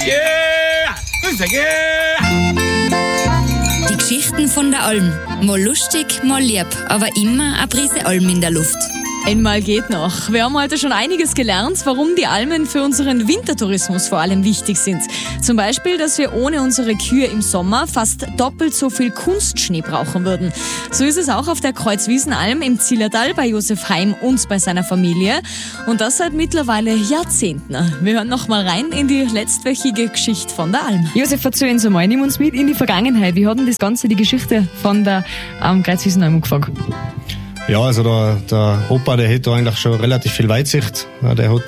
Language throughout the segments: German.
Yeah! Yeah! Die Geschichten von der Alm. Mal lustig, mal lieb, aber immer eine Prise Alm in der Luft. Einmal geht noch. Wir haben heute schon einiges gelernt, warum die Almen für unseren Wintertourismus vor allem wichtig sind. Zum Beispiel, dass wir ohne unsere Kühe im Sommer fast doppelt so viel Kunstschnee brauchen würden. So ist es auch auf der Kreuzwiesenalm im Zillertal bei Josef Heim und bei seiner Familie. Und das seit mittlerweile Jahrzehnten. Wir hören noch mal rein in die letztwöchige Geschichte von der Alm. Josef, erzähl uns einmal, nimm uns mit in die Vergangenheit. Wie hat denn das Ganze, die Geschichte von der Kreuzwiesenalm angefangen? Ja, also der Opa, der hat da eigentlich schon relativ viel Weitsicht. Der hat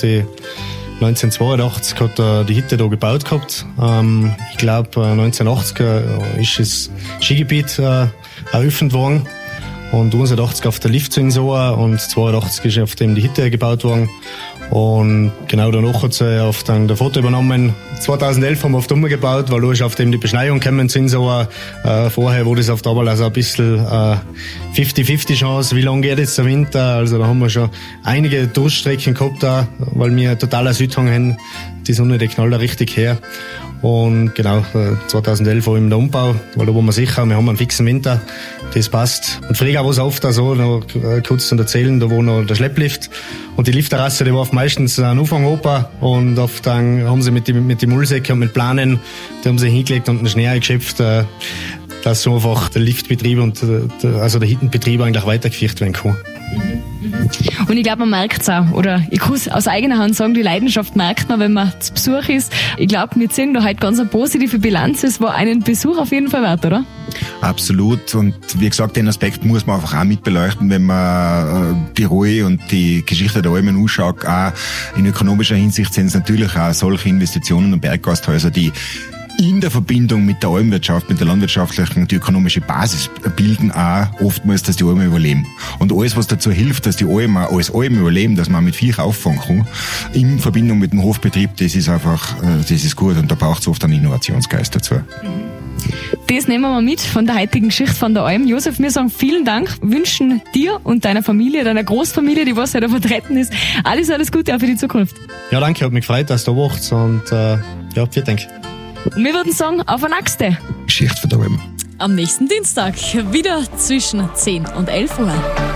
1982 hat er die Hütte da gebaut gehabt. Ich glaube 1980 ist das Skigebiet eröffnet worden und 1980 auf der Liftsensor und 82 ist auf dem die Hütte gebaut worden. Und genau danach hat sie auf dann der Foto übernommen. 2011 haben wir auf Dumme gebaut, weil da ist auf dem die Beschneiung gekommen sind. Vorher war das auf der Arbeit also ein bisschen 50-50 Chance, wie lange geht jetzt der Winter. Also da haben wir schon einige Durchstrecken gehabt da, weil wir totaler Südhang haben. Die Sonne, die knallt da richtig her. Und genau, 2011 war eben der Umbau, weil da waren wir sicher, wir haben einen fixen Winter, das passt. Und früher war es oft auch so, noch kurz zu erzählen, da war noch der Schlepplift und die Liftterrasse, die war oft meistens ein Anfangoper und oft dann haben sie mit den Mullsäcken und mit Planen, die haben sie hingelegt und den Schnee eingeschöpft, dass so einfach der Liftbetrieb und also der Hittenbetrieb eigentlich weitergeführt werden kann. Und ich glaube, man merkt es auch, oder ich kann es aus eigener Hand sagen, die Leidenschaft merkt man, wenn man zu Besuch ist. Ich glaube, wir ziehen da heute ganz eine positive Bilanz. Es war einen Besuch auf jeden Fall wert, oder? Absolut. Und wie gesagt, den Aspekt muss man einfach auch mit beleuchten, wenn man Tirol und die Geschichte der Almen anschaut. Auch in ökonomischer Hinsicht sind es natürlich auch solche Investitionen und Berggasthäuser, die in der Verbindung mit der Almwirtschaft, mit der landwirtschaftlichen, die ökonomische Basis bilden auch oftmals, dass die Almen überleben. Und alles, was dazu hilft, dass die Almen als Almen überleben, dass man mit Viech auffangen kann, in Verbindung mit dem Hofbetrieb, das ist einfach, das ist gut und da braucht es oft einen Innovationsgeist dazu. Das nehmen wir mit von der heutigen Geschichte von der Alm. Josef, wir sagen vielen Dank, wünschen dir und deiner Familie, deiner Großfamilie, die was ja da vertreten ist, alles Gute auch für die Zukunft. Ja, danke, hat mich gefreut, dass du da warst und ja, vielen Dank. Und wir würden sagen, auf eine nächste Geschichte von der Alm. Am nächsten Dienstag wieder zwischen 10 und 11 Uhr.